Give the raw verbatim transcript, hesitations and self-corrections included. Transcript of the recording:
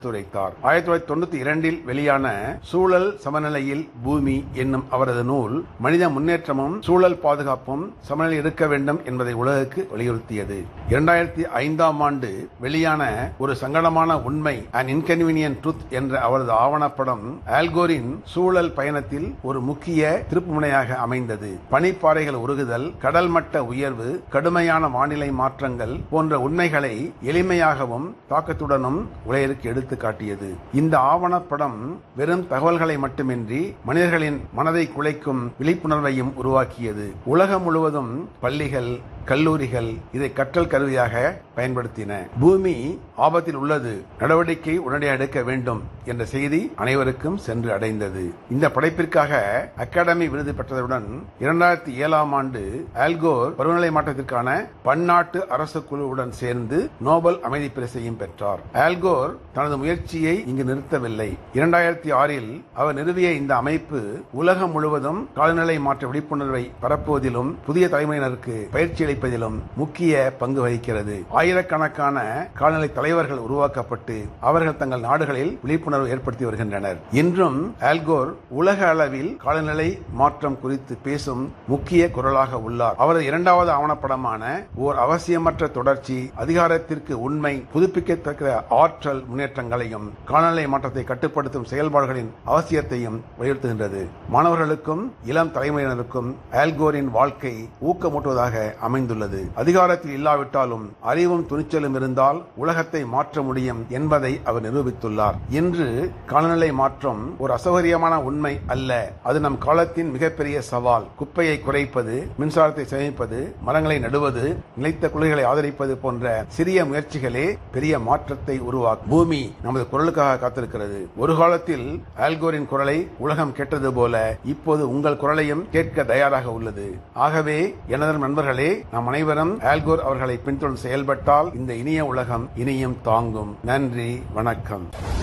துரைத்தார். ஆயிரத்தி தொள்ளாயிரத்தி தொண்ணூத்தி இரண்டில் வெளியான சூழல் சமநிலையில் பூமி என்னும் அவரது நூல் மனித முன்னேற்றமும் சூழல் பாதுகாப்பும் சமநிலை இருக்க வேண்டும் என்பதை உலகுக்கு வலியுறுத்தியது. இரண்டாயிரத்தி ஐந்தாம் ஆண்டு வெளியான ஒரு சங்கடமான உண்மை அன் இன்கன்வீனியன்ட் ட்ரூத் என்ற அவரது ஆவணப்படம் ஆல்கோரின் சூழல் பயணத்தில் ஒரு முக்கிய திருப்புமுனையாக அமைந்தது. பனிப்பாறைகள் உருகுதல், கடல் மட்ட உயர்வு, கடுமையான வானிலை மாற்றங்கள் போன்ற உண்மைகளை எளிமையாகவும் தாக்கத்துடனும் உலகிற்கு எடுத்து காட்டியது. இந்த ஆவணப்படம் வெறும் தகவல்களை மட்டுமின்றி மனிதர்களின் மனதை குலைக்கும் விழிப்புணர்வையும் உருவாக்கியது. உலகம் முழுவதும் பள்ளிகள், கல்லூரிகள் இதை கற்றல் கருவியாக பயன்படுத்தின. பூமி ஆபத்தில் உள்ளது, நடவடிக்கை உடனடியாக எடுக்க வேண்டும் என்ற செய்தி அனைவருக்கும் சென்று அடைந்தது. இந்த படைப்பிற்காக அகாடமி விருது பெற்றதுடன் இரண்டாயிரத்தி ஏழாம் ஆண்டு ஆல்கோர் பருவநிலை மாற்றத்திற்கான பன்னாட்டு அரசு குழுவுடன் சேர்ந்து நோபல் அமைதி பரிசையும் பெற்றார். ஆல்கோர் தனது முயற்சியை இங்கு நிறுத்தவில்லை. இரண்டாயிரத்தி ஆறில் அவர் நிறுவிய இந்த அமைப்பு உலகம் முழுவதும் காலநிலை மாற்ற விழிப்புணர்வை பரப்புவதிலும் புதிய தலைமுறையினருக்கு பயிற்சி அளிப்பதிலும் முக்கிய பங்கு வகிக்கிறது. ஆயிரக்கணக்கான காலநிலை தலைவர்கள் உருவாக்கப்பட்டு அவர்கள் தங்கள் நாடுகளில் விழிப்புணர்வு ஏற்படுத்தி வருகின்றனர். இன்றும் ஆல்கோர் உலக அளவில் காலநிலை மாற்றம் குறித்து பேசும் முக்கிய குரலாக உள்ளார். அவரது இரண்டாவது ஆவணப்படமான ஓர் அவசியமற்ற தொடர்ச்சி அதிகாரத்திற்கு உண்மை, புதுப்பிக்கத்தக்க ஆற்றல் முன்னேற்றங்களையும் காலநிலை மாற்றத்தை கட்டுப்படுத்தும் செயல்பாடுகளின் அவசியத்தையும் வலியுறுத்துகின்றது. மாணவர்களுக்கும் இளம் தலைமுறையினருக்கும் ஆல்கோரின் வாழ்க்கை ஊக்கமூட்டுவதாக அமைந்துள்ளது. அதிகாரத்தில் இல்லாவிட்டாலும் அறிவும் துணிச்சலும் இருந்தால் உலகத்தை மாற்ற முடியும் என்பதை அவர் நிரூபித்துள்ளார். இன்று காலநிலை மாற்றம் ஒரு அசௌகரியமான உண்மை அல்ல, அது நம் காலத்தின் மிகப்பெரிய சவால். குப்பையை குறைப்பது, மின்சாரத்தை சேமிப்பது, மரங்களை நடுவது, நிலைத்த கொள்கைகளை ஆதரிப்பது போன்ற சிறிய முயற்சிகளே பெரிய மாற்றத்தை உருவாக்கும். பூமி நமது குரலுக்காக காத்திருக்கிறது. ஒரு காலத்தில் ஆல்கோரின் குரலை உலகம் கேட்டது போல இப்போது உங்கள் குரலையும் கேட்க தயாராக உள்ளது. ஆகவே எனது நண்பர்களே, நாம் அனைவரும் ஆல்கோர் அவர்களை பின்தொடர்ந்து செயல்பட்டால் இந்த இனிய உலகம் இனியும் தாங்கும். நன்றி, வணக்கம்.